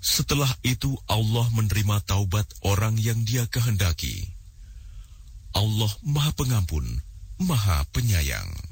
Setelah itu Allah menerima taubat orang yang Dia kehendaki. Allah Maha Pengampun, Maha Penyayang.